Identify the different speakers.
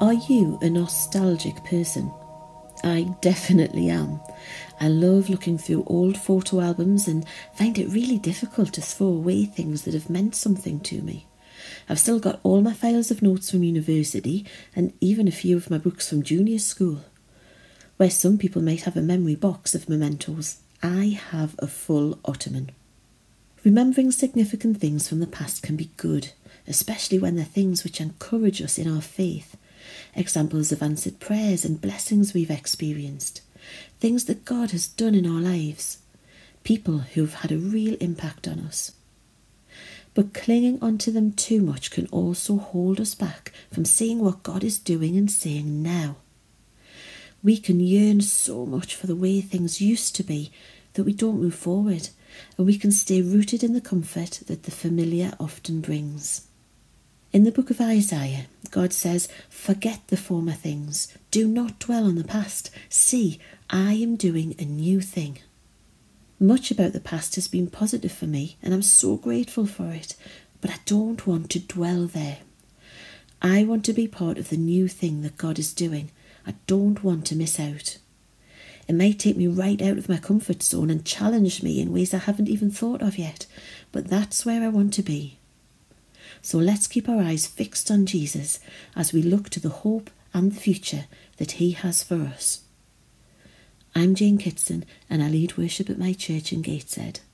Speaker 1: Are you a nostalgic person? I definitely am. I love looking through old photo albums and find it really difficult to throw away things that have meant something to me. I've still got all my files of notes from university and even a few of my books from junior school. Where some people might have a memory box of mementos, I have a full ottoman. Remembering significant things from the past can be good, especially when they're things which encourage us in our faith. Examples of answered prayers and blessings we've experienced. Things that God has done in our lives. People who've had a real impact on us. But clinging onto them too much can also hold us back from seeing what God is doing and saying now. We can yearn so much for the way things used to be that we don't move forward, and we can stay rooted in the comfort that the familiar often brings. In the book of Isaiah, God says, "Forget the former things. Do not dwell on the past. See, I am doing a new thing." Much about the past has been positive for me, and I'm so grateful for it, but I don't want to dwell there. I want to be part of the new thing that God is doing. I don't want to miss out. It might take me right out of my comfort zone and challenge me in ways I haven't even thought of yet, but that's where I want to be. So let's keep our eyes fixed on Jesus as we look to the hope and the future that he has for us. I'm Jane Kitson and I lead worship at my church in Gateshead.